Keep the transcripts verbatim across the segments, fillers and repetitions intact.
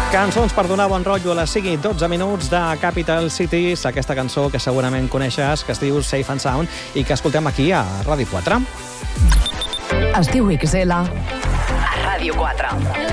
Cançons per donar bon rotllo a les cinc i dotze minuts de Capital Cities, aquesta cançó que segurament coneixes, que es diu Safe and Sound i que escoltem aquí a Ràdio quatre. Es diu X L a Ràdio quatre.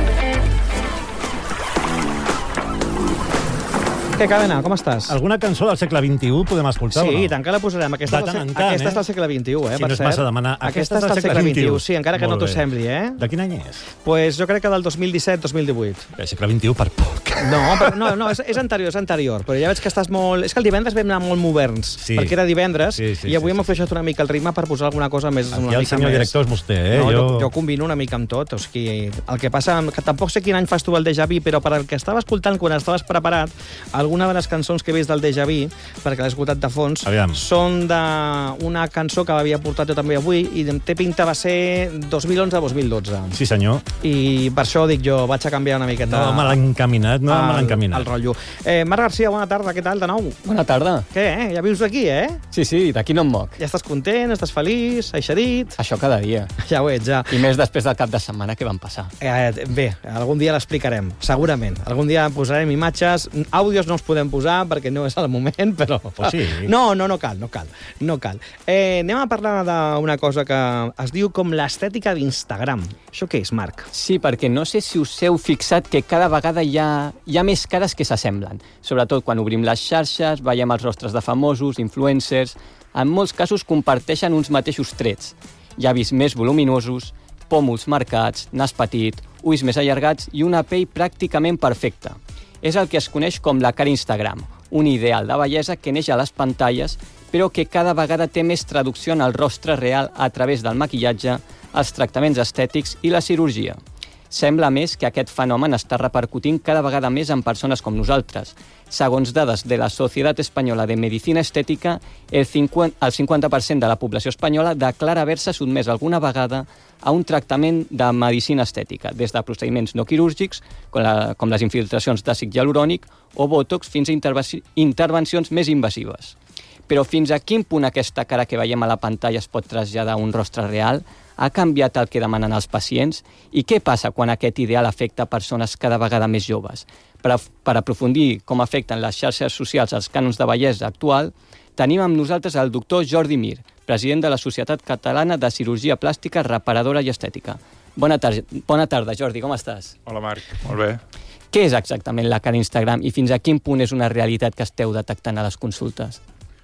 Què, Cadena, com estàs? Alguna cançó del segle vint-i-u podem escoltar sí, o no? Sí, tant que la posarem. Aquesta, de tant en se... tant, aquesta eh? és del segle vint-i-u, eh? Si no és massa demanar. Aquesta, aquesta és del segle vint-i-u, sí, encara que Molt no t'ho bé. sembli, eh? De quin any és? Pues jo crec que del dos mil disset dos mil divuit. El segle vint-i-u per poc. No, però, no, no és, és anterior, és anterior, però ja veig que estàs molt... És que el divendres vam anar molt moderns, Sí. perquè era divendres, Sí, sí, i avui sí, hem sí. afluixat una mica el ritme per posar alguna cosa més... Aquí una el mica senyor més... director és vostè, eh? No, jo... jo... jo combino una mica amb tot. O sigui, el que passa... Que tampoc sé quin any fas tu el Déjà Vu, però per al que estava escoltant quan estaves preparat, alguna de les cançons que he vist del Déjà Vu, perquè l'he escoltat de fons, Aviam. són d'una cançó que havia portat jo també avui, i té pinta va ser dos mil onze a dos mil dotze. Sí, senyor. I per això dic jo, vaig a canviar una miqueta... No me l'ha encaminat, no me l'ha encaminat. El rotllo. Eh, Marc Garcia, bona tarda, què tal de nou? Bona tarda. Què, eh? Ja vius aquí, eh? Sí, sí, d'aquí no em moc. Ja estàs content, estàs feliç, eixerit... Això cada dia. Ja ho ets, ja. I més després del cap de setmana que van passar. Eh, bé, algun dia l'explicarem, segurament. Algun dia posarem imatges, àudios no els podem posar perquè no és el moment, però... O sí. No, no, no cal, no cal. No cal. Eh, anem a parlar d'una cosa que es diu com l'estètica d'Instagram. Això què és, Marc? Sí, perquè no sé si us heu fixat que cada vegada hi ha, hi ha més cares que s'assemblen. Sobretot quan obrim les xarxes, veiem els rostres de famosos, influencers... En molts casos comparteixen uns mateixos trets. Llavis més voluminosos, pòmuls marcats, nas petit, ulls més allargats i una pell pràcticament perfecta. És el que es coneix com la cara Instagram, un ideal de bellesa que neix a les pantalles, però que cada vegada té més traducció en el rostre real a través del maquillatge, els tractaments estètics i la cirurgia. Sembla més que aquest fenomen està repercutint cada vegada més en persones com nosaltres. Segons dades de la Societat Espanyola de Medicina Estètica, el cinquanta per cent de la població espanyola declara haver-se sotmès alguna vegada a un tractament de medicina estètica, des de procediments no quirúrgics, com, la, com les infiltracions d'àcid hialurònic o botox, fins a intervencions més invasives. Però fins a quin punt aquesta cara que veiem a la pantalla es pot traslladar a un rostre real? Ha canviat el que demanen els pacients? I què passa quan aquest ideal afecta persones cada vegada més joves? Per, a, per aprofundir com afecten les xarxes socials als cànons de bellesa actual, tenim amb nosaltres el doctor Jordi Mir, president de la Societat Catalana de Cirurgia Plàstica, Reparadora i Estètica. Bona tarda, bona tarda, Jordi, com estàs? Hola, Marc, molt bé. Què és exactament la cara Instagram i fins a quin punt és una realitat que esteu detectant a les consultes?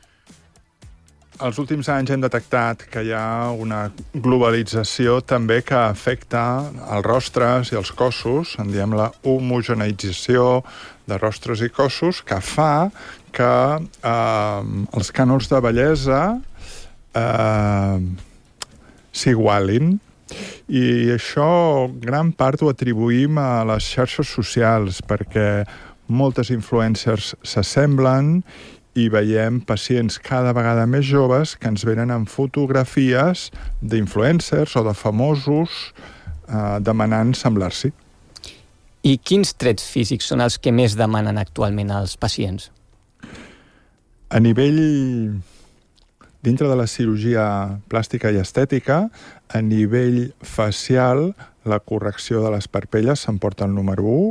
Els últims anys hem detectat que hi ha una globalització també que afecta els rostres i els cossos, en diem la homogeneïtzació de rostres i cossos, que fa que eh, els cànons de bellesa eh, s'igualin. I això, gran part, ho atribuïm a les xarxes socials, perquè moltes influencers s'assemblen i veiem pacients cada vegada més joves que ens venen amb fotografies d'influencers o de famosos eh, demanant semblar-s'hi. I quins trets físics són els que més demanen actualment als pacients? A nivell, dintre de la cirurgia plàstica i estètica, a nivell facial, la correcció de les parpelles s'emporta el número u,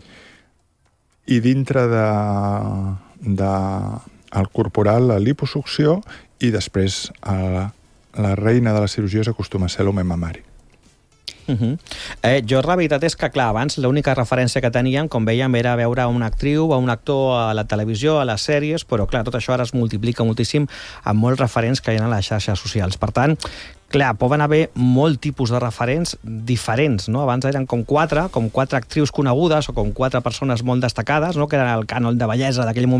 i dintre de... de el corporal, la liposucció, i després la, la reina de les cirurgies acostuma a ser l'home mamari. Uh -huh. eh, jo, la veritat és que, clar, abans l'única referència que teníem, com vèiem, era veure una actriu o un actor a la televisió, a les sèries, però, clar, tot això ara es multiplica moltíssim amb molts referents que hi ha a les xarxes socials. Per tant, clar, poden haver molt tipus de referents diferents, no? Abans eren com quatre, com quatre actrius conegudes o com quatre persones molt destacades, no? Que era el cànon de bellesa d'aquell moment.